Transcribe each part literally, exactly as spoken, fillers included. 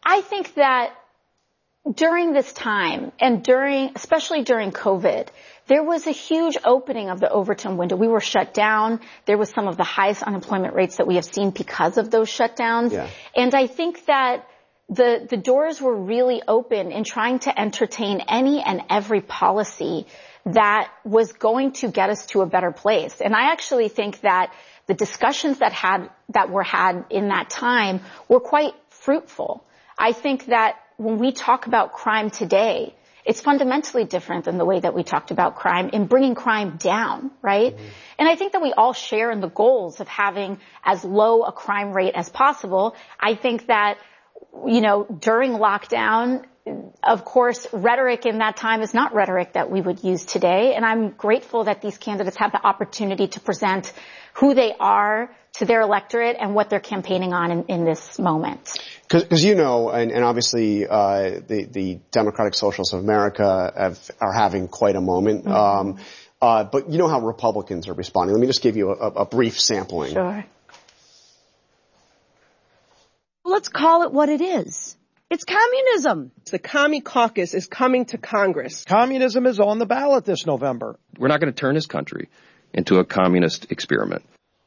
I think that during this time and during, especially during COVID, there was a huge opening of the Overton window. We were shut down. There was some of the highest unemployment rates that we have seen because of those shutdowns. Yeah. And I think that the, the doors were really open in trying to entertain any and every policy that was going to get us to a better place. And I actually think that the discussions that had, that were had in that time were quite fruitful. I think that when we talk about crime today, it's fundamentally different than the way that we talked about crime in bringing crime down, right? Mm-hmm. And I think that we all share in the goals of having as low a crime rate as possible. I think that, you know, during lockdown, of course, rhetoric in that time is not rhetoric that we would use today. And I'm grateful that these candidates have the opportunity to present who they are to their electorate and what they're campaigning on in, in this moment. Because you know, and, and obviously uh, the, the Democratic Socialists of America have, are having quite a moment. Mm-hmm. Um, uh, but you know how Republicans are responding. Let me just give you a, a brief sampling. Sure. Let's call it what it is. It's communism. The Commie Caucus is coming to Congress. Communism is on the ballot this November. We're not going to turn this country into a communist experiment.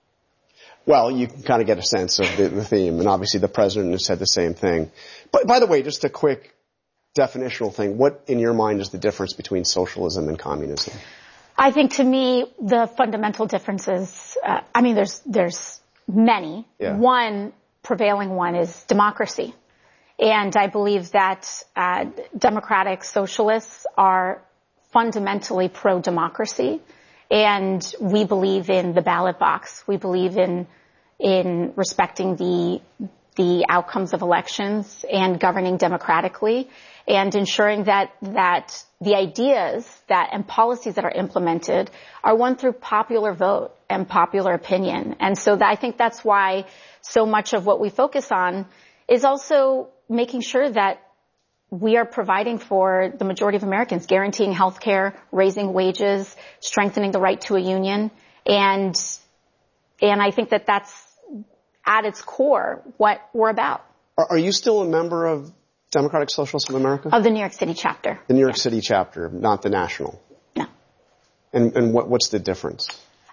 Well, you can kind of get a sense of the, the theme, and obviously the president has said the same thing. But by the way, just a quick definitional thing. What, in your mind, is the difference between socialism and communism? I think, to me, the fundamental differences, uh, I mean, there's there's many. Yeah. One prevailing one is democracy. And I believe that uh, democratic socialists are fundamentally pro-democracy. And we believe in the ballot box. We believe in in respecting the the outcomes of elections and governing democratically and ensuring that that the ideas that and policies that are implemented are won through popular vote and popular opinion. And so that, I think that's why so much of what we focus on is also making sure that we are providing for the majority of Americans, guaranteeing health care, raising wages, strengthening the right to a union. And, and I think that that's at its core what we're about. Are, are you still a member of Democratic Socialists of America? Of the New York City chapter. The New York yeah. City chapter, not the national. No. And, and what, what's the difference?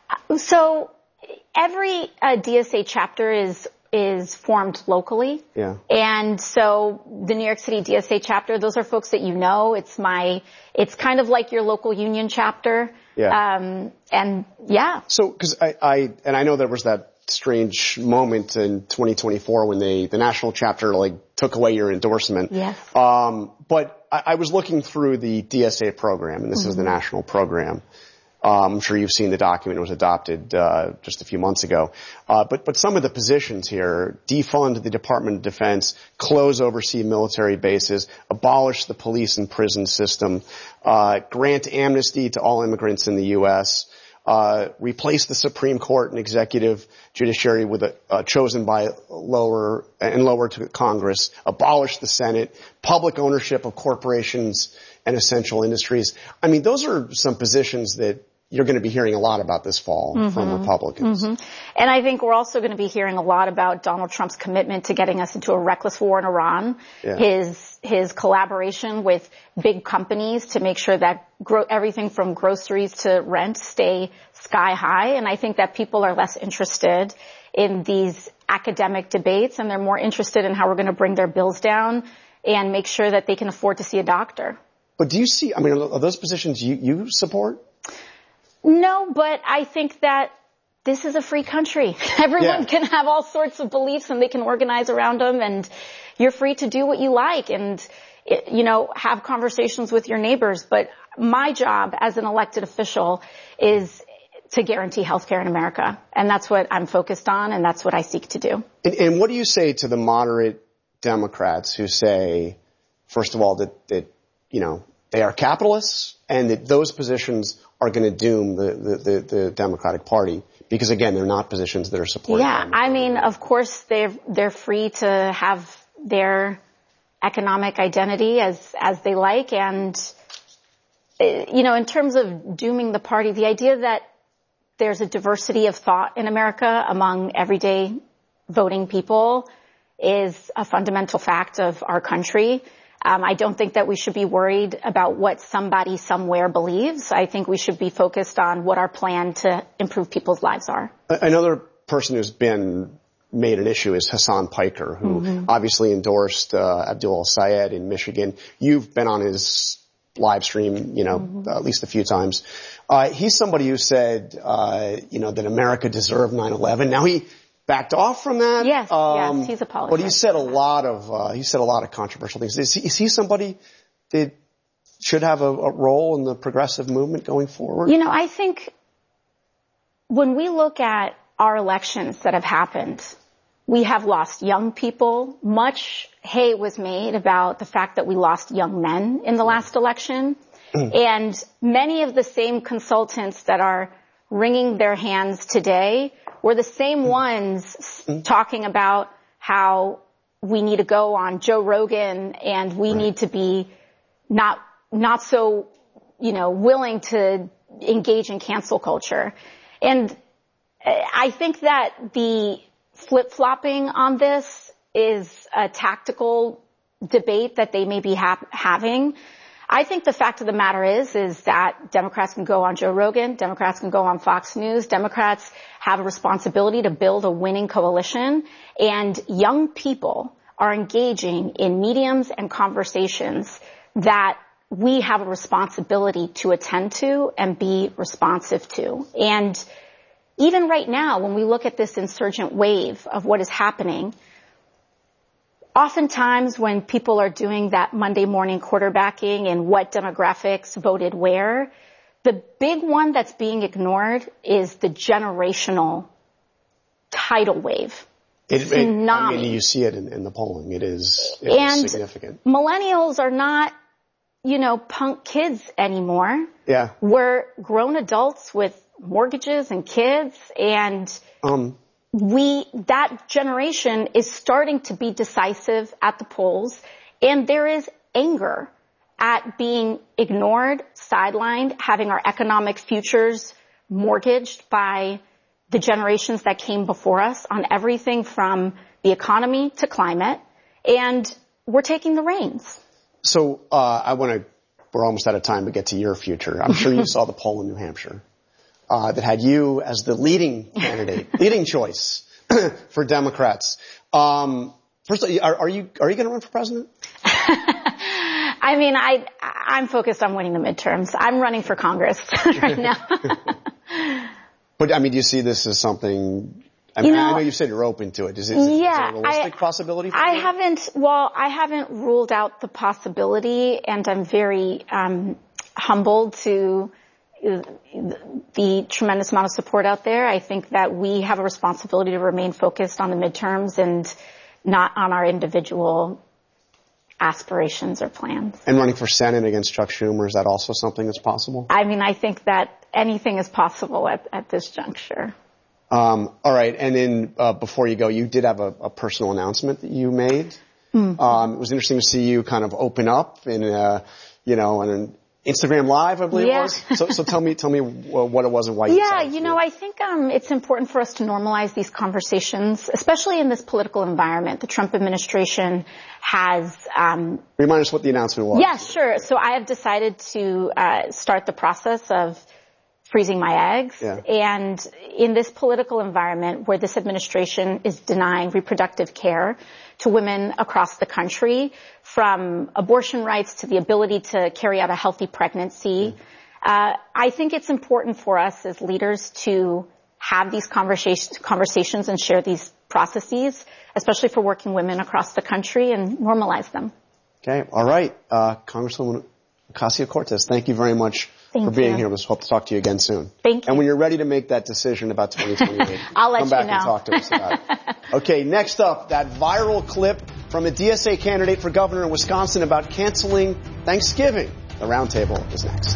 So every uh, D S A chapter is is formed locally. Yeah. And so the New York City D S A chapter, those are folks that you know. It's my, it's kind of like your local union chapter. Yeah. Um, and yeah. So, cause I, I, and I know there was that strange moment in twenty twenty-four when they, the national chapter, like, took away your endorsement. Yes. Um, but I, I was looking through the D S A program, and this mm-hmm. is the national program. Um, I'm sure you've seen the document. It was adopted uh, just a few months ago. Uh, but but some of the positions here: defund the Department of Defense, close overseas military bases, abolish the police and prison system, uh, grant amnesty to all immigrants in the U S, uh, replace the Supreme Court and executive judiciary with a uh, chosen by lower and lower to Congress, abolish the Senate, public ownership of corporations and essential industries. I mean, those are some positions that you're going to be hearing a lot about this fall mm-hmm. from Republicans. Mm-hmm. And I think we're also going to be hearing a lot about Donald Trump's commitment to getting us into a reckless war in Iran, yeah. his his collaboration with big companies to make sure that gro- everything from groceries to rent stay sky high. And I think that people are less interested in these academic debates, and they're more interested in how we're going to bring their bills down and make sure that they can afford to see a doctor. But do you see, I mean, are those positions you, you support? No, but I think that this is a free country. Everyone yeah. can have all sorts of beliefs and they can organize around them, and you're free to do what you like and, you know, have conversations with your neighbors. But my job as an elected official is to guarantee health care in America. And that's what I'm focused on, and that's what I seek to do. And, and what do you say to the moderate Democrats who say, first of all, that, that you know, they are capitalists and that those positions are going to doom the, the, the, the Democratic Party because, again, they're not positions that are supported. Yeah, I mean, of course, they're, they're free to have their economic identity as, as they like. And, you know, in terms of dooming the party, the idea that there's a diversity of thought in America among everyday voting people is a fundamental fact of our country. Um, I don't think that we should be worried about what somebody somewhere believes. I think we should be focused on what our plan to improve people's lives are. Another person who's been made an issue is Hassan Piker, who mm-hmm. obviously endorsed uh, Abdul al-Sayed in Michigan. You've been on his live stream, you know, mm-hmm. at least a few times. Uh, he's somebody who said, uh, you know, that America deserved nine eleven. Now he backed off from that. Yes, um, yes, he's apologized. But he said a lot of, uh, he said a lot of controversial things. Is he, is he somebody that should have a, a role in the progressive movement going forward? You know, I think when we look at our elections that have happened, we have lost young people. Much hay was made about the fact that we lost young men in the last election. And many of the same consultants that are wringing their hands today were the same ones talking about how we need to go on Joe Rogan and we right. need to be not, not so, you know, willing to engage in cancel culture. And I think that the flip-flopping on this is a tactical debate that they may be ha- having. I think the fact of the matter is, is that Democrats can go on Joe Rogan, Democrats can go on Fox News, Democrats have a responsibility to build a winning coalition, and young people are engaging in mediums and conversations that we have a responsibility to attend to and be responsive to. And even right now, when we look at this insurgent wave of what is happening, oftentimes when people are doing that Monday morning quarterbacking and what demographics voted where, the big one that's being ignored is the generational tidal wave. It, it, tsunami. I mean, you see it in, in the polling. It is, it and is significant. Millennials are not, you know, punk kids anymore. Yeah. We're grown adults with mortgages and kids, and um, we, that generation is starting to be decisive at the polls, and there is anger at being ignored, sidelined, having our economic futures mortgaged by the generations that came before us on everything from the economy to climate, and we're taking the reins. So uh, I want to, we're almost out of time to get to your future. I'm sure you saw the poll in New Hampshire. Uh, that had you as the leading candidate, leading choice for Democrats. Um, first, are, are you are you going to run for president? I mean, I I'm focused on winning the midterms. I'm running for Congress right now. But I mean, do you see this as something? I mean, you know, I know you said you're open to it. Is it, is yeah, it a realistic I, possibility for I you? haven't. Well, I haven't ruled out the possibility, and I'm very um, humbled to the tremendous amount of support out there. I think that we have a responsibility to remain focused on the midterms and not on our individual aspirations or plans. And running for Senate against Chuck Schumer, is that also something that's possible? I mean, I think that anything is possible at, at this juncture. Um, all right. And then uh, before you go, you did have a, a personal announcement that you made. Mm-hmm. Um, it was interesting to see you kind of open up in, uh, you know, in an Instagram Live, I believe yeah. it was. So, so tell me, tell me what it was and why you Yeah, decided you to know, do it. I think um, it's important for us to normalize these conversations, especially in this political environment. The Trump administration has um, remind us what the announcement was. Yeah, sure. So I have decided to uh, start the process of freezing my eggs. Yeah. And in this political environment where this administration is denying reproductive care to women across the country, from abortion rights to the ability to carry out a healthy pregnancy, yeah. uh, I think it's important for us as leaders to have these conversations, conversations and share these processes, especially for working women across the country, and normalize them. Okay. All right. Uh, Congresswoman Ocasio-Cortez, thank you very much Thank for being you. here. We'll hope to talk to you again soon. Thank you. And when you're ready to make that decision about twenty twenty-eight, I'll let come back you know. and talk to us about it. Okay, next up, that viral clip from a D S A candidate for governor in Wisconsin about canceling Thanksgiving. The roundtable is next.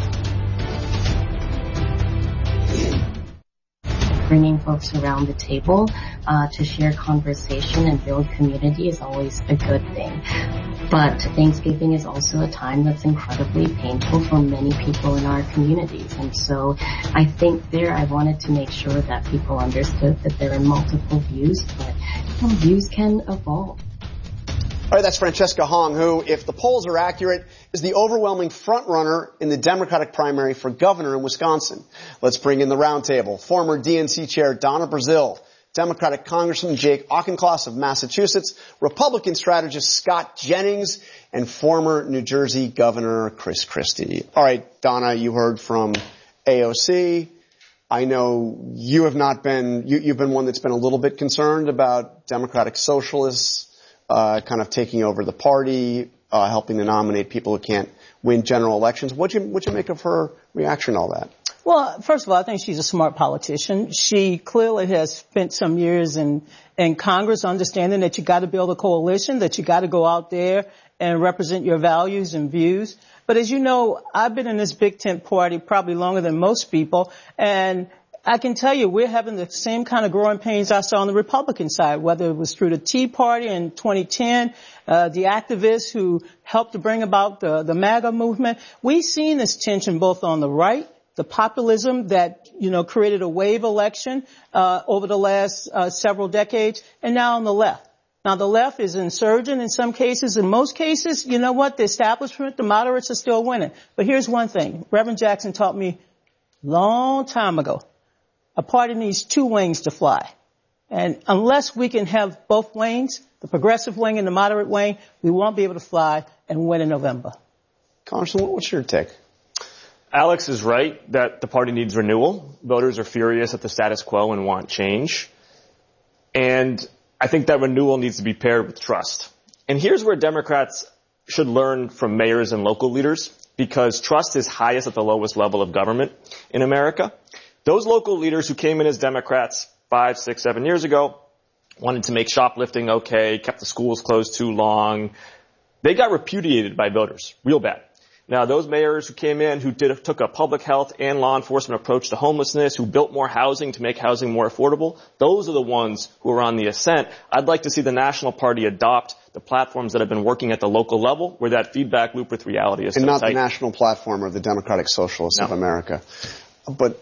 Bringing folks around the table uh, to share conversation and build community is always a good thing. But Thanksgiving is also a time that's incredibly painful for many people in our communities. And so I think there I wanted to make sure that people understood that there are multiple views, but you know, views can evolve. All right, that's Francesca Hong, who, if the polls are accurate, is the overwhelming frontrunner in the Democratic primary for governor in Wisconsin. Let's bring in the roundtable. Former D N C chair Donna Brazile, Democratic Congressman Jake Auchincloss of Massachusetts, Republican strategist Scott Jennings, and former New Jersey Governor Chris Christie. All right, Donna, you heard from A O C. I know you have not been, you, you've been one that's been a little bit concerned about Democratic socialists uh, kind of taking over the party, uh, helping to nominate people who can't win general elections. What'd you, what'd you make of her reaction to all that? Well, first of all, I think she's a smart politician. She clearly has spent some years in, in Congress understanding that you got to build a coalition, that you got to go out there and represent your values and views. But as you know, I've been in this big tent party probably longer than most people, and I can tell you we're having the same kind of growing pains I saw on the Republican side, whether it was through the Tea Party in twenty ten, uh, the activists who helped to bring about the, the MAGA movement. We've seen this tension both on the right, the populism that, you know, created a wave election uh, over the last uh, several decades, and now on the left. Now, the left is insurgent in some cases. In most cases, you know what? The establishment, the moderates are still winning. But here's one thing. Reverend Jackson taught me a long time ago. A party needs two wings to fly. And unless we can have both wings, the progressive wing and the moderate wing, we won't be able to fly and win in November. Congressman, what's your take? Alex is right that the party needs renewal. Voters are furious at the status quo and want change. And I think that renewal needs to be paired with trust. And here's where Democrats should learn from mayors and local leaders, because trust is highest at the lowest level of government in America. Those local leaders who came in as Democrats five, six, seven years ago wanted to make shoplifting okay, kept the schools closed too long. They got repudiated by voters, real bad. Now, those mayors who came in, who did, took a public health and law enforcement approach to homelessness, who built more housing to make housing more affordable, those are the ones who are on the ascent. I'd like to see the National Party adopt the platforms that have been working at the local level, where that feedback loop with reality is so tight. And not the national platform of the Democratic Socialists no. of America. But,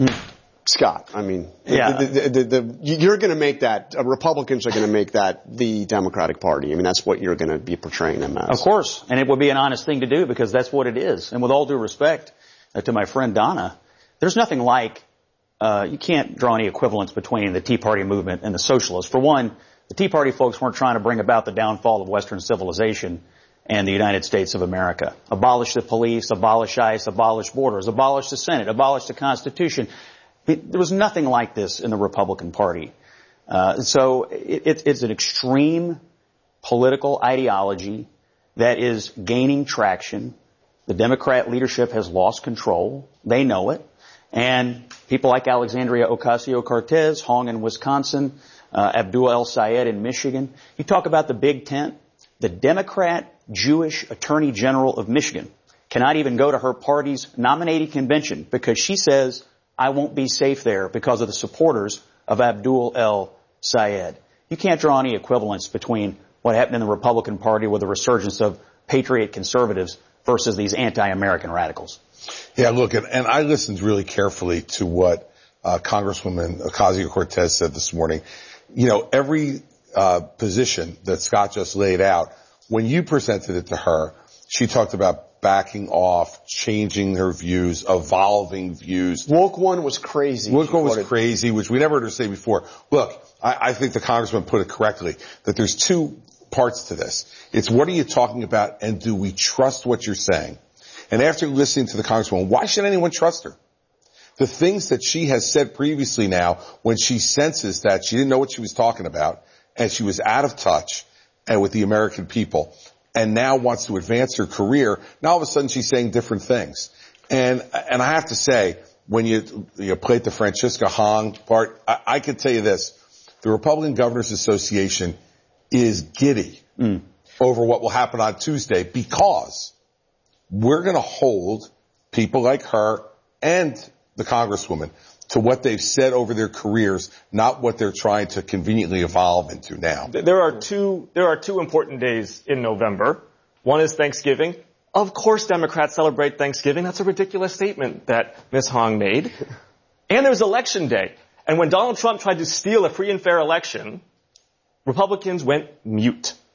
Scott, I mean, yeah. the, the, the, the, you're going to make that, uh, Republicans are going to make that the Democratic Party. I mean, that's what you're going to be portraying them as. Of course. And it would be an honest thing to do, because that's what it is. And with all due respect uh, to my friend Donna, there's nothing like, uh, you can't draw any equivalence between the Tea Party movement and the socialists. For one, the Tea Party folks weren't trying to bring about the downfall of Western civilization and the United States of America. Abolish the police, abolish ICE, abolish borders, abolish the Senate, abolish the Constitution. It, there was nothing like this in the Republican Party. Uh, so it, it, it's an extreme political ideology that is gaining traction. The Democrat leadership has lost control. They know it. And people like Alexandria Ocasio-Cortez, Hong in Wisconsin, uh, Abdul El Sayed in Michigan. You talk about the Big Tent. The Democrat Jewish Attorney General of Michigan cannot even go to her party's nominating convention because she says, I won't be safe there because of the supporters of Abdul El Sayed. You can't draw any equivalence between what happened in the Republican Party with the resurgence of patriot conservatives versus these anti-American radicals. Yeah, look, and, and I listened really carefully to what uh, Congresswoman Ocasio-Cortez said this morning. You know, every uh, position that Scott just laid out, when you presented it to her, she talked about backing off, changing her views, evolving views. Woke one was crazy. Woke one was crazy, which we never heard her say before. Look, I, I think the congressman put it correctly, that there's two parts to this. It's what are you talking about, and do we trust what you're saying? And after listening to the congresswoman, why should anyone trust her? The things that she has said previously now, when she senses that she didn't know what she was talking about, and she was out of touch and with the American people, and now wants to advance her career, now all of a sudden she's saying different things. And and I have to say, when you you played the Francesca Hong part, I, I can tell you this. The Republican Governors Association is giddy mm. over what will happen on Tuesday, because we're going to hold people like her and the Congresswoman to what they've said over their careers, not what they're trying to conveniently evolve into now. There are two, there are two important days in November. One is Thanksgiving. Of course Democrats celebrate Thanksgiving. That's a ridiculous statement that Miz Hong made. And there's Election Day. And when Donald Trump tried to steal a free and fair election, Republicans went mute.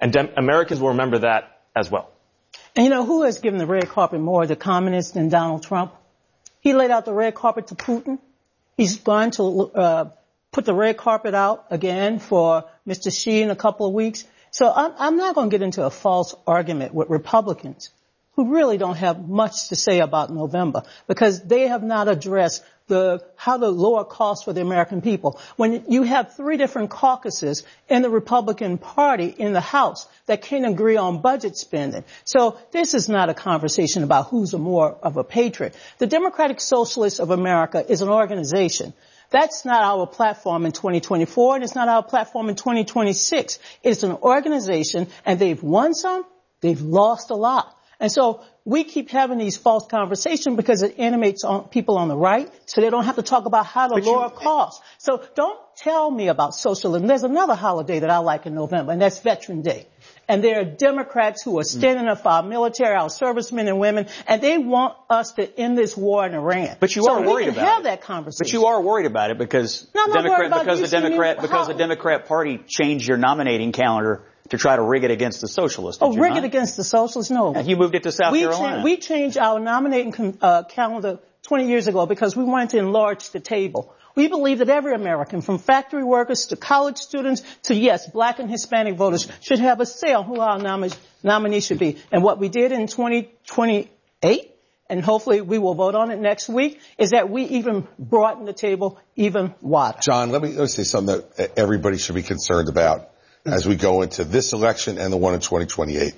And dem- Americans will remember that as well. And you know, who has given the red carpet more, the communists than Donald Trump? He laid out the red carpet to Putin. He's going to uh, put the red carpet out again for Mister Xi in a couple of weeks. So I'm, I'm not going to get into a false argument with Republicans who really don't have much to say about November because they have not addressed the how to lower costs for the American people. When you have three different caucuses in the Republican Party in the House that can't agree on budget spending. So this is not a conversation about who's a more of a patriot. The Democratic Socialists of America is an organization. That's not our platform in twenty twenty-four, and it's not our platform in twenty twenty-six. It's an organization, and they've won some, they've lost a lot. And so we keep having these false conversations because it animates on people on the right, so they don't have to talk about how to but lower you, costs. So don't tell me about socialism. There's another holiday that I like in November, and that's Veteran Day. And there are Democrats who are standing up for our military, our servicemen and women, and they want us to end this war in Iran. But you so are worried we can about have it. that conversation. But you are worried about it because no, Democrat, about because the Democrat me, because the Democrat Party changed your nominating calendar to try to rig it against the socialists. Did oh, you rig not? it against the socialists? No. And you moved it to South we Carolina. Cha- we changed our nominating uh, calendar twenty years ago because we wanted to enlarge the table. We believe that every American, from factory workers to college students to, yes, black and Hispanic voters, should have a say on who our nomi- nominee should be. And what we did in twenty twenty-eight, and hopefully we will vote on it next week, is that we even broadened the table even wider. John, let me, let me say something that everybody should be concerned about as we go into this election and the one in twenty twenty-eight.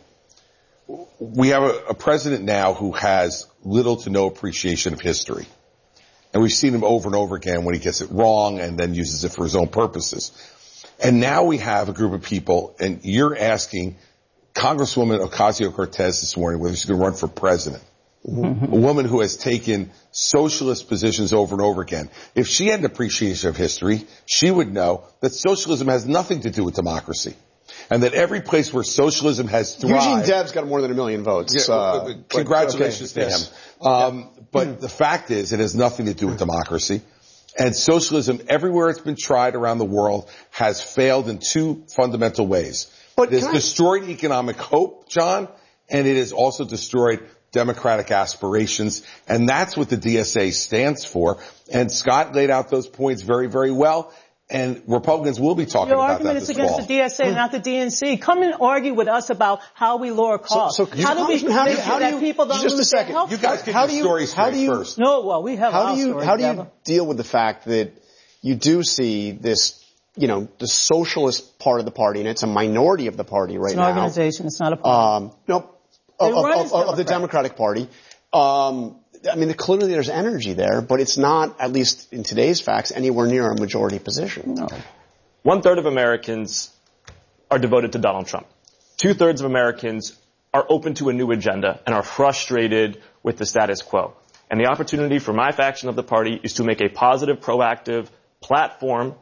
We have a, a president now who has little to no appreciation of history. And we've seen him over and over again when he gets it wrong and then uses it for his own purposes. And now we have a group of people, and you're asking Congresswoman Ocasio-Cortez this morning whether she's going to run for president. Mm-hmm. A woman who has taken socialist positions over and over again. If she had an appreciation of history, she would know that socialism has nothing to do with democracy. And that every place where socialism has thrived... Eugene Debs got more than a million votes. Yeah, uh, congratulations okay, to yes. him. Um, but mm. the fact is, it has nothing to do with democracy. And socialism, everywhere it's been tried around the world, has failed in two fundamental ways. But it has destroyed economic hope, John, and it has also destroyed democratic aspirations. And that's what the D S A stands for. And Scott laid out those points very, very well. And Republicans will be talking Your about that argument this is against fall. the D S A, not the D N C. Come and argue with us about how we lower costs. So, so how do we how do make you, sure how do that you, people don't just lose a second. their health You guys care? get your stories how straight do you, first. No, well, we have how our do you, story How do together. you deal with the fact that you do see this, you know, the socialist part of the party, and it's a minority of the party right it's an now. organization. It's not a party. Um, nope. Of, of, of, of the Democratic Party. Um, I mean, clearly there's energy there, but it's not, at least in today's facts, anywhere near a majority position. No. One third of Americans are devoted to Donald Trump. Two thirds of Americans are open to a new agenda and are frustrated with the status quo. And the opportunity for my faction of the party is to make a positive, proactive platform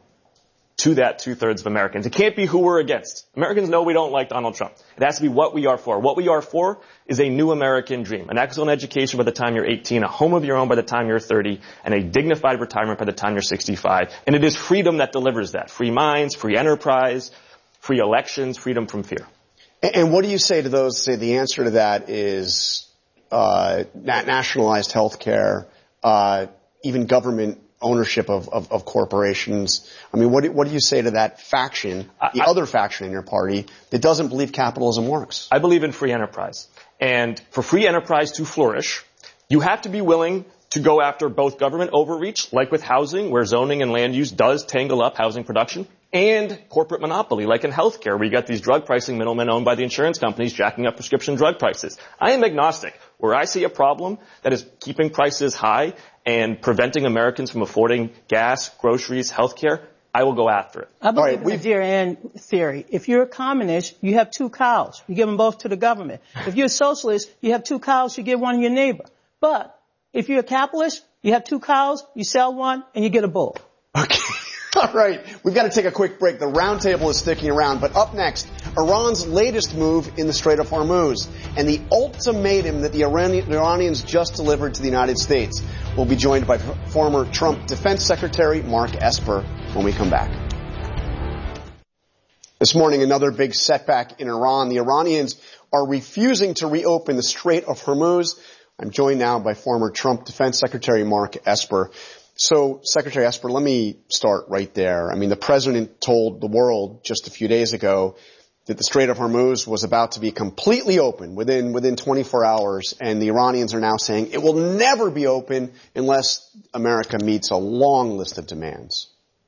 to that two thirds of Americans. It can't be who we're against. Americans know we don't like Donald Trump. It has to be what we are for. What we are for is a new American dream. An excellent education by the time you're eighteen, a home of your own by the time you're thirty, and a dignified retirement by the time you're sixty-five. And it is freedom that delivers that. Free minds, free enterprise, free elections, freedom from fear. And, and what do you say to those, say the answer to that is uh, nationalized health care, uh, even government ownership of, of, of corporations? I mean, what do, what do you say to that faction, the I, other faction in your party, that doesn't believe capitalism works? I believe in free enterprise. And for free enterprise to flourish, you have to be willing to go after both government overreach, like with housing, where zoning and land use does tangle up housing production, and corporate monopoly, like in healthcare, where you got these drug pricing middlemen owned by the insurance companies jacking up prescription drug prices. I am agnostic. Where I see a problem that is keeping prices high and preventing Americans from affording gas, groceries, healthcare, I will go after it. I believe right, in the dear end theory. If you're a communist, you have two cows. You give them both to the government. If you're a socialist, you have two cows, you give one to your neighbor. But if you're a capitalist, you have two cows, you sell one, and you get a bull. Okay. All right. We've got to take a quick break. The roundtable is sticking around. But up next, Iran's latest move in the Strait of Hormuz and the ultimatum that the Iranians just delivered to the United States. We'll be joined by former Trump Defense Secretary Mark Esper when we come back. This morning, another big setback in Iran. The Iranians are refusing to reopen the Strait of Hormuz. I'm joined now by former Trump Defense Secretary Mark Esper. So, Secretary Esper, let me start right there. I mean, the president told the world just a few days ago that the Strait of Hormuz was about to be completely open within within twenty-four hours, and the Iranians are now saying it will never be open unless America meets a long list of demands.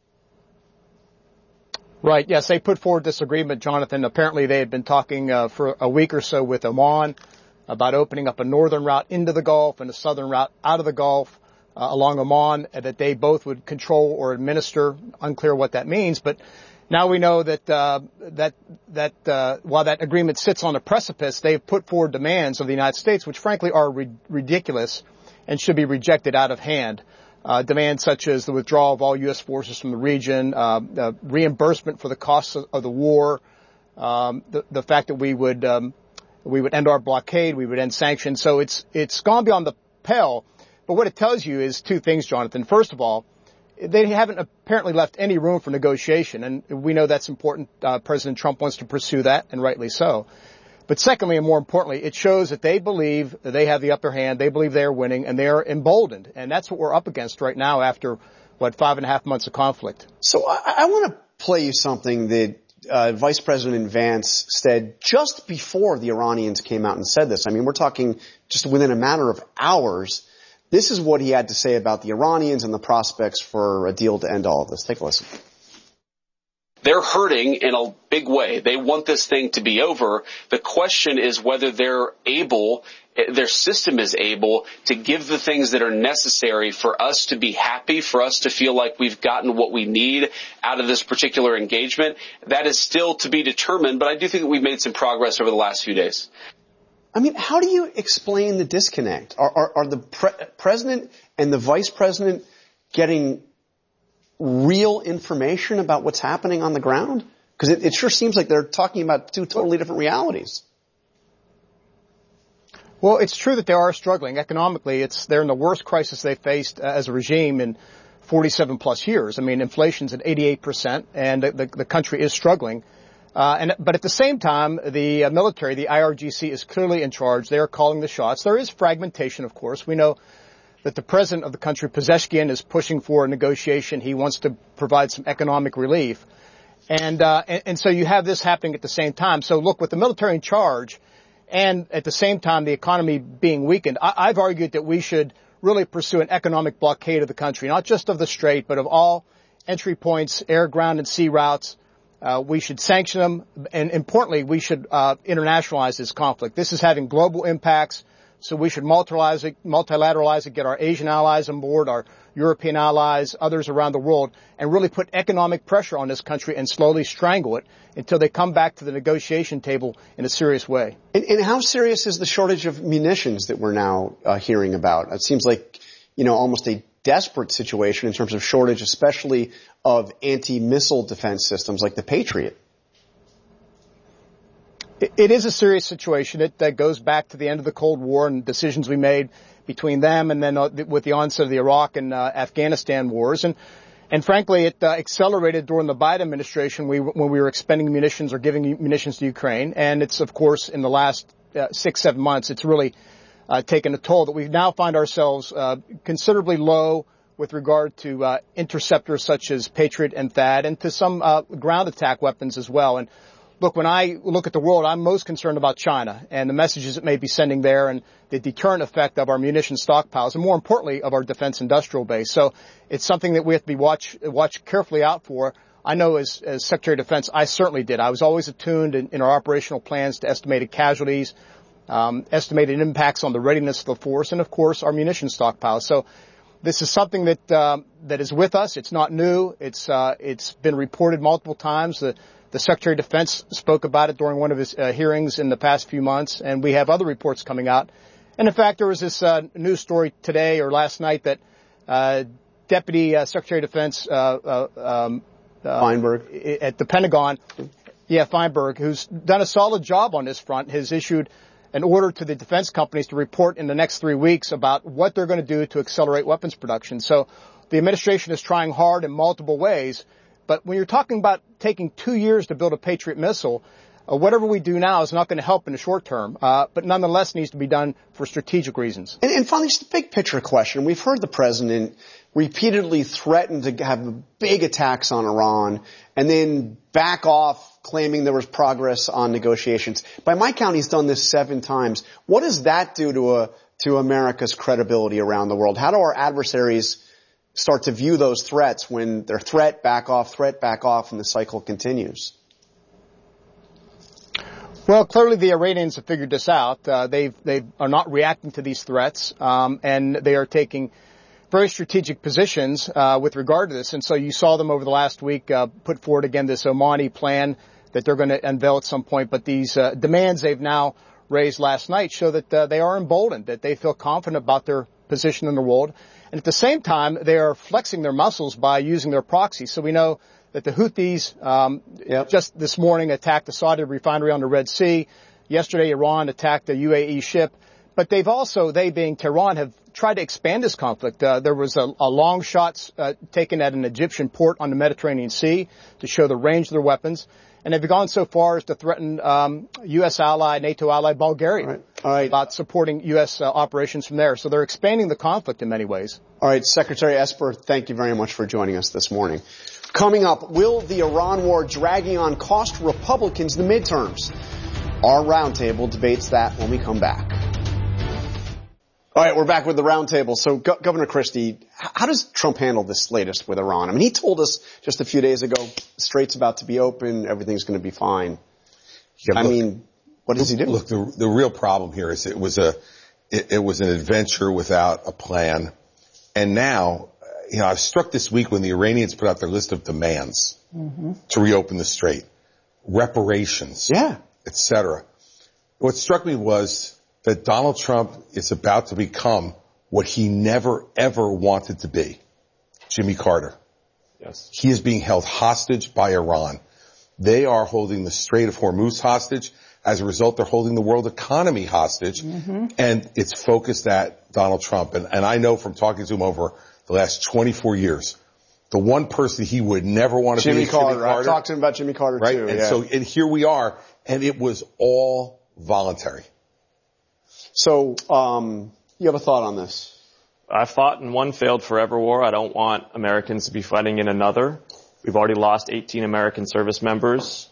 Right. Yes, they put forward this agreement, Jonathan. Apparently they had been talking uh, for a week or so with Oman about opening up a northern route into the Gulf and a southern route out of the Gulf uh, along Oman uh, that they both would control or administer. Unclear what that means, but now we know that uh, that that uh, while that agreement sits on a precipice, they've put forward demands of the United States, which frankly are ri- ridiculous and should be rejected out of hand. Uh, demands such as the withdrawal of all U S forces from the region, uh, uh, reimbursement for the costs of, of the war, um, the, the fact that we would um, we would end our blockade, we would end sanctions. So it's it's gone beyond the pale. But what it tells you is two things, Jonathan. First of all, they haven't apparently left any room for negotiation, and we know that's important. Uh, President Trump wants to pursue that, and rightly so. But secondly, and more importantly, it shows that they believe that they have the upper hand. They believe they are winning, and they are emboldened. And that's what we're up against right now after, what, five and a half months of conflict. So I, I want to play you something that uh, Vice President Vance said just before the Iranians came out and said this. I mean, we're talking just within a matter of hours. This is what he had to say about the Iranians and the prospects for a deal to end all of this. Take a listen. They're hurting in a big way. They want this thing to be over. The question is whether they're able, their system is able to give the things that are necessary for us to be happy, for us to feel like we've gotten what we need out of this particular engagement. That is still to be determined, but I do think that we've made some progress over the last few days. I mean, how do you explain the disconnect? Are, are, are the pre- president and the vice president getting real information about what's happening on the ground? Because it, it sure seems like they're talking about two totally different realities. Well, it's true that they are struggling economically. It's they're in the worst crisis they've faced uh, as a regime in forty-seven plus years. I mean, inflation's at eighty-eight percent, and the, the, the country is struggling. Uh, and but at the same time, the uh, military, the I R G C, is clearly in charge. They are calling the shots. There is fragmentation, of course. We know that the president of the country, Pezeshkian, is pushing for a negotiation. He wants to provide some economic relief. And, uh, and, and so you have this happening at the same time. So look, with the military in charge and at the same time the economy being weakened, I, I've argued that we should really pursue an economic blockade of the country, not just of the Strait, but of all entry points, air, ground, and sea routes. Uh, we should sanction them. And importantly, we should uh, internationalize this conflict. This is having global impacts. So we should multilateralize it, multilateralize it, get our Asian allies on board, our European allies, others around the world, and really put economic pressure on this country and slowly strangle it until they come back to the negotiation table in a serious way. And, and how serious is the shortage of munitions that we're now uh, hearing about? It seems like, you know, almost a desperate situation in terms of shortage, especially of anti-missile defense systems like the Patriot. It is a serious situation. It that goes back to the end of the Cold War and decisions we made between them and then uh, with the onset of the Iraq and uh, Afghanistan wars. And, and frankly, it uh, accelerated during the Biden administration we, when we were expending munitions or giving munitions to Ukraine. And it's, of course, in the last uh, six, seven months, it's really uh, taken a toll that we now find ourselves uh, considerably low with regard to uh, interceptors such as Patriot and THAAD and to some uh, ground attack weapons as well. And look, when I look at the world, I'm most concerned about China and the messages it may be sending there and the deterrent effect of our munition stockpiles and, more importantly, of our defense industrial base. So it's something that we have to be watch, watch carefully out for. I know as, as Secretary of Defense, I certainly did. I was always attuned in, in our operational plans to estimated casualties, um, estimated impacts on the readiness of the force, and, of course, our munition stockpiles. So this is something that um, that is with us. It's not new. It's uh, it's been reported multiple times. The The Secretary of Defense spoke about it during one of his uh, hearings in the past few months, and we have other reports coming out. And in fact, there was this uh, news story today or last night that uh, Deputy uh, Secretary of Defense uh, uh, um, uh, Feinberg at the Pentagon, yeah, Feinberg, who's done a solid job on this front, has issued an order to the defense companies to report in the next three weeks about what they're going to do to accelerate weapons production. So the administration is trying hard in multiple ways. But when you're talking about taking two years to build a Patriot missile, uh, whatever we do now is not going to help in the short term, uh, but nonetheless needs to be done for strategic reasons. And, and finally, just a big picture question. We've heard the president repeatedly threaten to have big attacks on Iran and then back off, claiming there was progress on negotiations. By my count, he's done this seven times. What does that do to a, to America's credibility around the world? How do our adversaries start to view those threats when they're threat, back off, threat, back off, and the cycle continues? Well, clearly the Iranians have figured this out. Uh, they they are not reacting to these threats, um, and they are taking very strategic positions uh, with regard to this. And so you saw them over the last week uh, put forward again this Omani plan that they're going to unveil at some point. But these uh, demands they've now raised last night show that uh, they are emboldened, that they feel confident about their position in the world. And at the same time, they are flexing their muscles by using their proxies. So we know that the Houthis um, yep. just this morning attacked the Saudi refinery on the Red Sea. Yesterday, Iran attacked a U A E ship. But they've also, they being Tehran, have tried to expand this conflict. Uh, there was a, a long shot uh, taken at an Egyptian port on the Mediterranean Sea to show the range of their weapons. And they've gone so far as to threaten um, U S ally, NATO ally Bulgaria All right. All right. about supporting U S uh, operations from there. So they're expanding the conflict in many ways. All right, Secretary Esper, thank you very much for joining us this morning. Coming up, will the Iran war dragging on cost Republicans the midterms? Our roundtable debates that when we come back. All right, we're back with the roundtable. So, Go- Governor Christie, how does Trump handle this latest with Iran? I mean, he told us just a few days ago, the strait's about to be open, everything's going to be fine. Yeah, I look, mean, what does he do? Look, the, the real problem here is it was a, it, it was an adventure without a plan. And now, you know, I was struck this week when the Iranians put out their list of demands mm-hmm. to reopen the strait, reparations, yeah, et cetera. What struck me was that Donald Trump is about to become what he never, ever wanted to be, Jimmy Carter. Yes. He is being held hostage by Iran. They are holding the Strait of Hormuz hostage. As a result, they're holding the world economy hostage. Mm-hmm. And it's focused at Donald Trump. And, and I know from talking to him over the last twenty-four years, the one person he would never want to Jimmy be is Carter. Jimmy Carter. I talked to him about Jimmy Carter, right? too. And yeah. so, and here we are, and it was all voluntary. So, um, you have a thought on this? I fought in one failed forever war. I don't want Americans to be fighting in another. We've already lost eighteen American service members,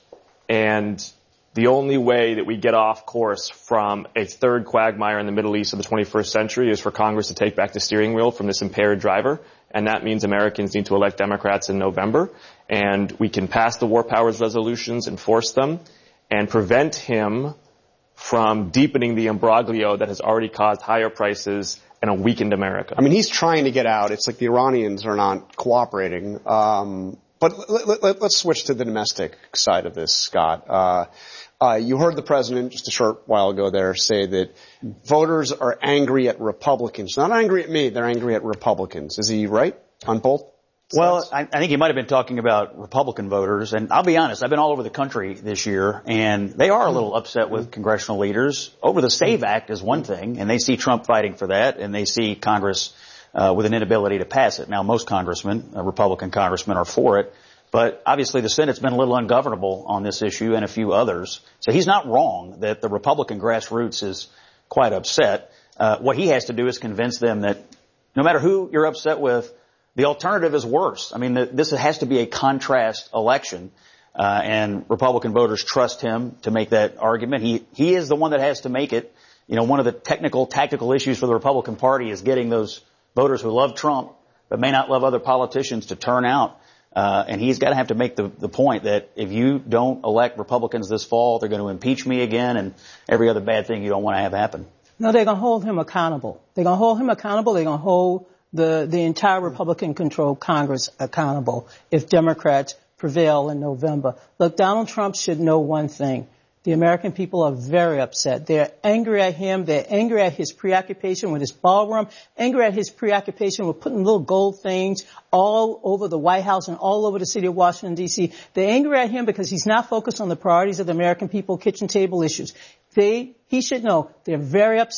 and the only way that we get off course from a third quagmire in the Middle East of the twenty-first century is for Congress to take back the steering wheel from this impaired driver, and that means Americans need to elect Democrats in November, and we can pass the war powers resolutions, enforce them, and prevent him from deepening the imbroglio that has already caused higher prices and a weakened America. I mean, he's trying to get out. It's like the Iranians are not cooperating. Um, but let, let, let, let's switch to the domestic side of this, Scott. Uh, uh, you heard the president just a short while ago there say that voters are angry at Republicans. Not angry at me, they're angry at Republicans. Is he right on both? Well, I, I think he might have been talking about Republican voters, and I'll be honest, I've been all over the country this year, and they are a little upset with congressional leaders. Over the SAVE Act is one thing, and they see Trump fighting for that, and they see Congress uh, with an inability to pass it. Now, most congressmen, uh, Republican congressmen, are for it, but obviously the Senate's been a little ungovernable on this issue and a few others. So he's not wrong that the Republican grassroots is quite upset. Uh, what he has to do is convince them that no matter who you're upset with, the alternative is worse. I mean, the, this has to be a contrast election, uh, and Republican voters trust him to make that argument. He he is the one that has to make it. You know, one of the technical, tactical issues for the Republican Party is getting those voters who love Trump but may not love other politicians to turn out. Uh, and he's got to have to make the, the point that if you don't elect Republicans this fall, they're going to impeach me again and every other bad thing you don't want to have happen. No, they're going to hold him accountable. They're going to hold him accountable. They're going to hold the, the entire Republican-controlled Congress accountable if Democrats prevail in November. Look, Donald Trump should know one thing. The American people are very upset. They're angry at him. They're angry at his preoccupation with his ballroom, angry at his preoccupation with putting little gold things all over the White House and all over the city of Washington, D C They're angry at him because he's not focused on the priorities of the American people, kitchen table issues. They, he should know they're very upset.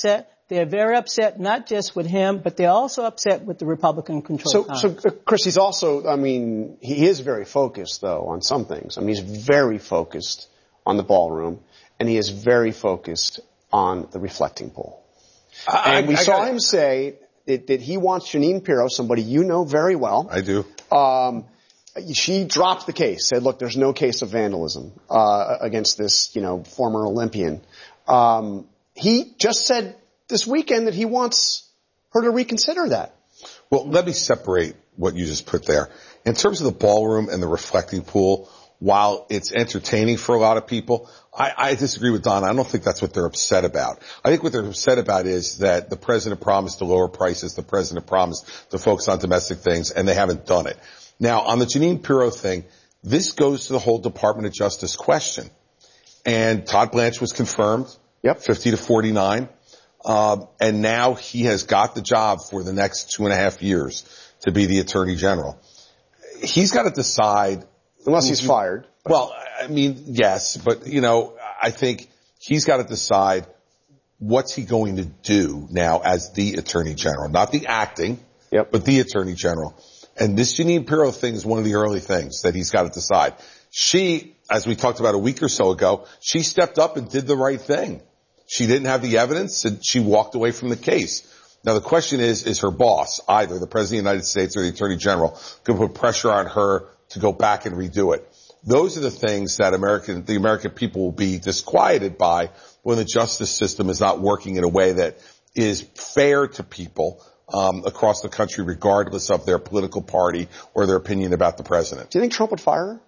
they're very upset, not just with him, but they're also upset with the Republican-controlled So, Congress. so, uh, Chris, he's also, I mean, he is very focused, though, on some things. I mean, he's very focused on the ballroom, and he is very focused on the reflecting pool. I, and we I, I saw gotta, him say that, that he wants Jeanine Pirro, somebody you know very well. I do. Um, she dropped the case, said, look, there's no case of vandalism uh, against this, you know, former Olympian. Um, he just said this weekend that he wants her to reconsider that. Well, let me separate what you just put there. In terms of the ballroom and the reflecting pool, while it's entertaining for a lot of people, I, I disagree with Don. I don't think that's what they're upset about. I think what they're upset about is that the president promised to lower prices, the president promised to focus on domestic things, and they haven't done it. Now, on the Jeanine Pirro thing, this goes to the whole Department of Justice question. And Todd Blanche was confirmed, yep, fifty to forty-nine. Um, and now he has got the job for the next two and a half years to be the Attorney General. He's got to decide. Unless he's fired. Well, I mean, yes, but, you know, I think he's got to decide what's he going to do now as the Attorney General. Not the acting, yep, but the Attorney General. And this Jeanine Pirro thing is one of the early things that he's got to decide. She, as we talked about a week or so ago, she stepped up and did the right thing. She didn't have the evidence, and she walked away from the case. Now, the question is, is her boss, either the President of the United States or the Attorney General, going to put pressure on her to go back and redo it? Those are the things that American, the American people will be disquieted by when the justice system is not working in a way that is fair to people um, across the country, regardless of their political party or their opinion about the president. Do you think Trump would fire her?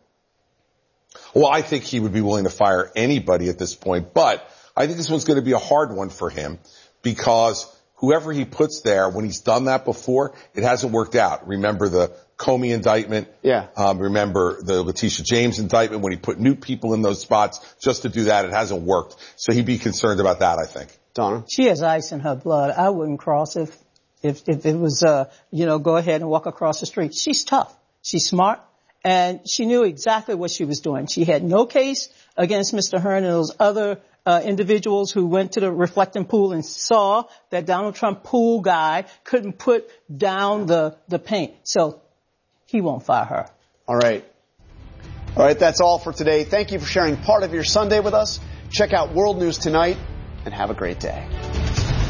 Well, I think he would be willing to fire anybody at this point, but I think this one's going to be a hard one for him because whoever he puts there, when he's done that before, it hasn't worked out. Remember the Comey indictment? Yeah. Um, remember the Letitia James indictment when he put new people in those spots just to do that. It hasn't worked. So he'd be concerned about that, I think. Donna? She has ice in her blood. I wouldn't cross if, if, if it was, uh, you know, go ahead and walk across the street. She's tough. She's smart. And she knew exactly what she was doing. She had no case against Mister Hearn and those other Uh, individuals who went to the reflecting pool and saw that Donald Trump pool guy couldn't put down the, the paint. So he won't fire her. All right. All right, that's all for today. Thank you for sharing part of your Sunday with us. Check out World News Tonight and have a great day.